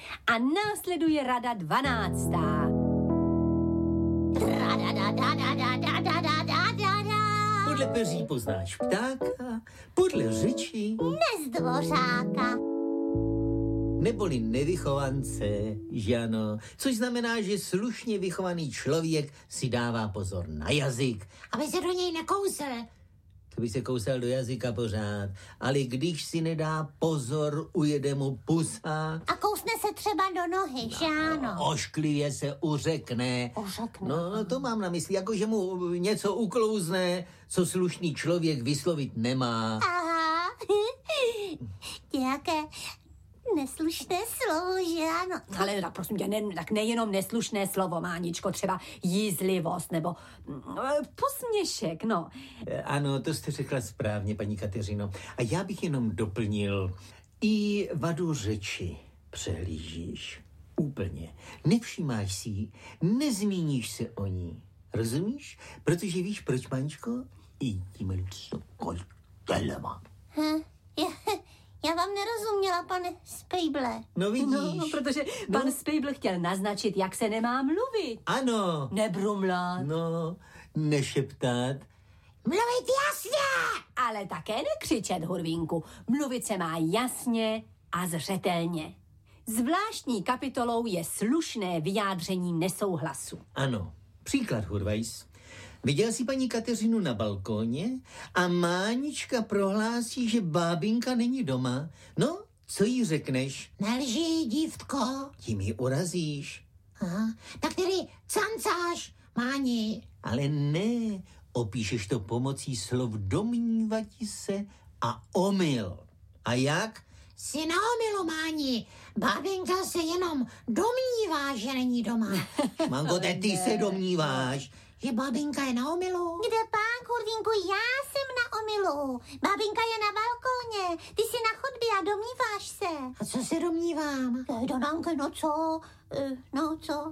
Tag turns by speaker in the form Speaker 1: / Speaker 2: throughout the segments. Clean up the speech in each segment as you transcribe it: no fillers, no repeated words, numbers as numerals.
Speaker 1: A následuje rada 12.
Speaker 2: Podle peří poznáš ptáka, podle řeči
Speaker 3: Nezdvořáka.
Speaker 2: neboli nevychovance, že ano? Což znamená, že slušně vychovaný člověk si dává pozor na jazyk.
Speaker 3: Aby se do něj nekousl.
Speaker 2: To by se kousal do jazyka pořád, ale když si nedá pozor, ujede mu pusa.
Speaker 3: A kousne se třeba do nohy, že ano?
Speaker 2: Ošklivě se uřekne.
Speaker 3: Uřekne.
Speaker 2: No, to mám na mysli, jako že mu něco uklouzne, co slušný člověk vyslovit nemá.
Speaker 3: Aha. Nějaké neslušné slovo, že ano?
Speaker 1: Ale prosím tě, tak nejenom neslušné slovo, Máničko, třeba jízlivost nebo posměšek, no.
Speaker 2: Ano, to jste řekla správně, paní Kateřino. A já bych jenom doplnil, i vadu řeči přehlížíš úplně. Nevšímáš si ji, nezmíníš se o ní. Rozumíš? Protože víš, proč, Máničko? I tím koltelema.
Speaker 3: Já vám nerozuměla, pane Spejble.
Speaker 2: No vidíš.
Speaker 1: No, protože pan Spejbl chtěl naznačit, jak se nemá mluvit.
Speaker 2: Ano.
Speaker 1: Nebrumlat.
Speaker 2: No, nešeptat.
Speaker 3: Mluvit jasně!
Speaker 1: Ale také nekřičet, Hurvínku. Mluvit se má jasně a zřetelně. Zvláštní kapitolou je slušné vyjádření nesouhlasu.
Speaker 2: Ano. Příklad, Hurvajs. Viděl jsi paní Kateřinu na balkóně a Mánička prohlásí, že bábinka není doma. No, co jí řekneš?
Speaker 3: Nelži, dívtko.
Speaker 2: Tím ji urazíš.
Speaker 3: Aha. Tak tedy cancáš, Máni.
Speaker 2: Ale ne, opíšeš to pomocí slov domnívati se a omyl. A jak?
Speaker 3: Jsi na omylu, Máni. Bábinka se jenom domnívá, že není doma.
Speaker 2: Mangote, ty se domníváš.
Speaker 3: Že bábinka je na omylu? Kde pán, Hurvínku, já jsem na omylu. Bábinka je na balkóně, ty jsi na chodbě a domníváš se. A co se domnívám? Donánko, no co? Co?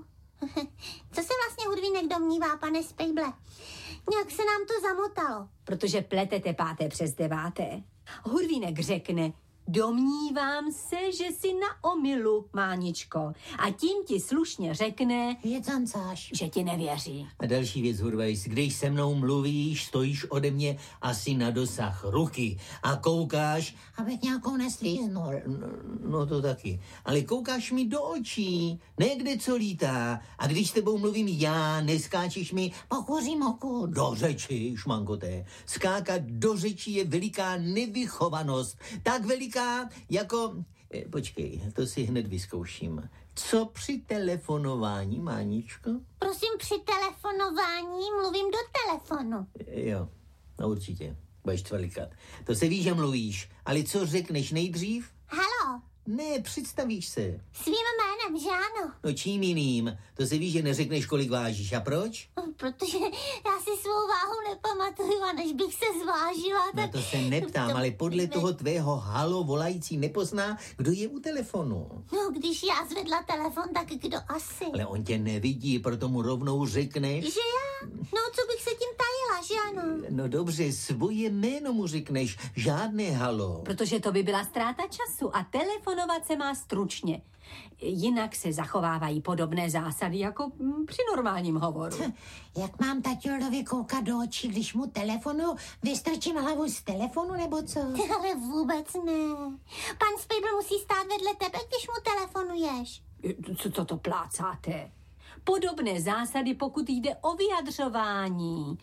Speaker 3: Co se vlastně Hurvínek domnívá, pane Spejble? Nějak se nám to zamotalo.
Speaker 1: Protože pletete 5. přes 9. Hurvínek řekne, domnívám se, že jsi na omylu, Máničko. A tím ti slušně řekne,
Speaker 3: Je cancáš.
Speaker 1: že ti nevěří.
Speaker 2: A další věc, Hurvajs, když se mnou mluvíš, stojíš ode mě asi na dosah ruky a koukáš,
Speaker 3: Abych nějakou neslíznul.
Speaker 2: no to taky, ale koukáš mi do očí, ne kde co lítá. A když s tebou mluvím já, neskáčeš mi
Speaker 3: Pokuřím oku.
Speaker 2: do řeči, šmankoté. Skákat do řeči je veliká nevychovanost. Tak veliká jako... Počkej, to si hned vyzkouším. Co při telefonování, Máničko?
Speaker 3: Prosím, při telefonování mluvím do telefonu.
Speaker 2: Jo, no určitě. Budeš tvalikat. To se ví, že mluvíš, ale co řekneš nejdřív?
Speaker 3: Halo,
Speaker 2: Ne, představíš se.
Speaker 3: svým jménem, že ano?
Speaker 2: No čím jiným? To se ví, že neřekneš, kolik vážíš. A proč?
Speaker 3: Protože já si svou váhu nepamatuju a než bych se zvážila,
Speaker 2: No
Speaker 3: tak...
Speaker 2: to se neptám, ale podle toho tvého halo volající nepozná, kdo je u telefonu.
Speaker 3: No, když já zvedla telefon, tak kdo asi?
Speaker 2: Ale on tě nevidí, proto mu rovnou řekneš.
Speaker 3: Že já? No, co bych se tím tajila, že ano?
Speaker 2: No dobře, svoje jméno mu řekneš, žádné halo.
Speaker 1: Protože to by byla ztráta času a telefonovat se má stručně. Jinak se zachovávají podobné zásady jako při normálním hovoru.
Speaker 3: Jak mám taťovi koukat do očí, když mu telefonu, vystrčím hlavu z telefonu, nebo co? Ale vůbec ne. Pan Spejbl musí stát vedle tebe, když mu telefonuješ.
Speaker 1: Co to plácáte? Podobné zásady, pokud jde o vyjadřování.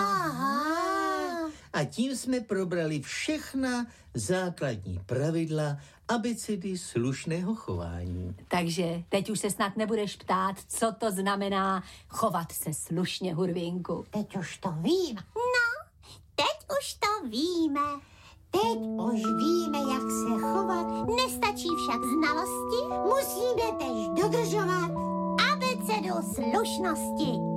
Speaker 3: Aha.
Speaker 2: A tím jsme probrali všechna základní pravidla abecedy slušného chování.
Speaker 1: Takže teď už se snad nebudeš ptát, co to znamená chovat se slušně, Hurvínku.
Speaker 3: Teď už to vím. No, teď už to víme. Teď už víme, jak se chovat. Nestačí však znalosti, musíme tež dodržovat abecedu slušnosti.